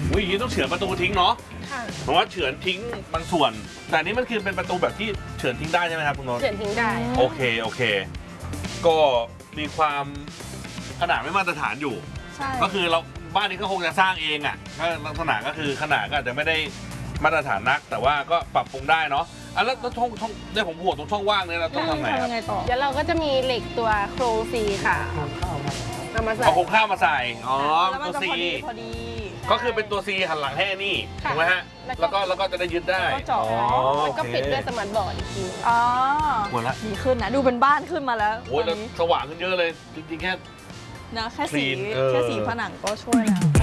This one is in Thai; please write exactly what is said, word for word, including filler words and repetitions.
อุ้ยอย่างนี้ต้องเฉือนประตูทิ้งเนาะค่ะเพราะว่าเฉือนทิ้งบางส่วนแต่นี้มันคือเป็นประตูแบบที่เฉือนทิ้งได้ใช่ไหมครับคุณโน้ตเฉือนทิ้งได้โอเคโอเคก็มีความขนาดไม่มาตรฐานอยู่ใช่ก็คือเราบ้านนี้ก็คงจะสร้างเองอ่ะก็ลักษณะก็คือขนาดก็อาจจะไม่ได้มาตรฐานนัก แต่ว่าก็ปรับปรุงได้เนาะอ่ะแล้วช่องช่องเนี่ยผมห่วงตรงช่องว่างเนี่ยเราต้องทำไงครับทำยังไงต่อเดี๋ยวเราก็จะมีเหล็กตัวโครงซีค่ะเอามาใส่เอาโครงข้าวมาใส่อ๋อแล้วมันตัวจะซีพอดีพอดีก็คือเป็นตัวซีหันหลังให้นี่ถูกไหมฮะแล้วก็แล้วก็จะได้ยึดได้แล้วก็เจาะอ๋อแล้วก็โอเคปิดด้วยสมาร์ทบอร์ดอีกทีอ๋อหมดละดีขึ้นนะ ดูเป็นบ้านขึ้นมาแล้วโอ้ยตแล้อวนนี้สว่างขึ้นเยอะเลยจริงๆแค่นะแค่สี clean เออแค่สีผนังก็ช่วยแล้ว